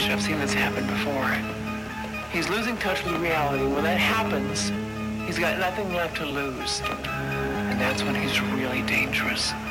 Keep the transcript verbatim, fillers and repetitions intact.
situation. I've seen this happen before. He's losing touch with reality. When that happens, he's got nothing left to lose. And that's when he's really dangerous.